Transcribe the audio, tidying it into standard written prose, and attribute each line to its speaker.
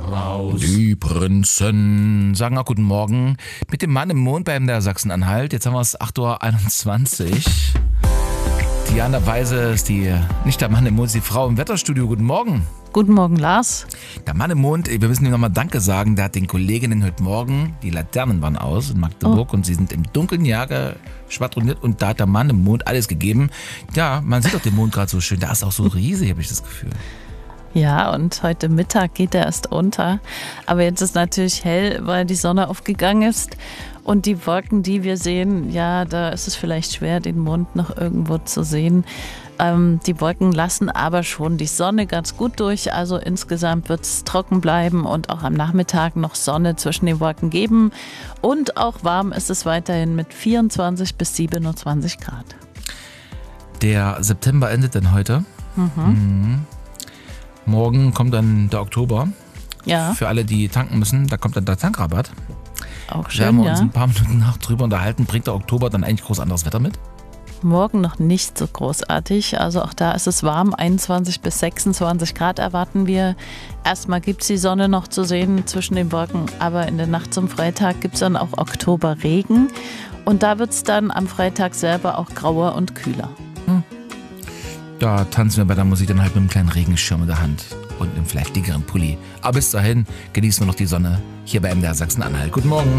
Speaker 1: raus.
Speaker 2: Die Prinzen sagen auch guten Morgen mit dem Mann im Mond bei MDR Sachsen-Anhalt. Jetzt haben wir es 8:21 Uhr. Diana Weise ist nicht der Mann im Mond, ist die Frau im Wetterstudio. Guten Morgen.
Speaker 3: Guten Morgen, Lars.
Speaker 2: Der Mann im Mond, wir müssen ihm nochmal Danke sagen, der hat den Kolleginnen heute Morgen, die Laternen waren aus in Magdeburg und sie sind im dunklen Jahr schwadroniert und da hat der Mann im Mond alles gegeben. Ja, man sieht doch den Mond gerade so schön, der ist auch so riesig, habe ich das Gefühl.
Speaker 3: Ja, und heute Mittag geht er erst unter. Aber jetzt ist natürlich hell, weil die Sonne aufgegangen ist. Und die Wolken, die wir sehen, ja, da ist es vielleicht schwer, den Mond noch irgendwo zu sehen. Die Wolken lassen aber schon die Sonne ganz gut durch. Also insgesamt wird es trocken bleiben und auch am Nachmittag noch Sonne zwischen den Wolken geben. Und auch warm ist es weiterhin mit 24 bis 27 Grad.
Speaker 2: Der September endet denn heute. Morgen kommt dann der Oktober.
Speaker 3: Ja.
Speaker 2: Für alle, die tanken müssen, da kommt dann der Tankrabatt.
Speaker 3: Auch
Speaker 2: Wir
Speaker 3: schön,
Speaker 2: haben
Speaker 3: ja.
Speaker 2: uns ein paar Minuten nach drüber unterhalten. Bringt der Oktober dann eigentlich groß anderes Wetter mit?
Speaker 3: Morgen noch nicht so großartig. Also auch da ist es warm. 21 bis 26 Grad erwarten wir. Erstmal gibt es die Sonne noch zu sehen zwischen den Wolken. Aber in der Nacht zum Freitag gibt es dann auch Oktoberregen. Und da wird es dann am Freitag selber auch grauer und kühler.
Speaker 2: Da tanzen wir bei der Musik dann halt mit einem kleinen Regenschirm in der Hand und einem vielleicht dickeren Pulli. Aber bis dahin genießen wir noch die Sonne hier bei MDR Sachsen-Anhalt. Guten Morgen.